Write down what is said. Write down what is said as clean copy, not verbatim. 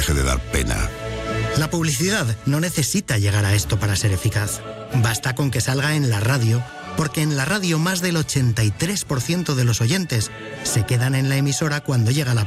deje de dar pena. La publicidad no necesita llegar a esto para ser eficaz. Basta con que salga en la radio, porque en la radio más del 83% de los oyentes se quedan en la emisora cuando llega la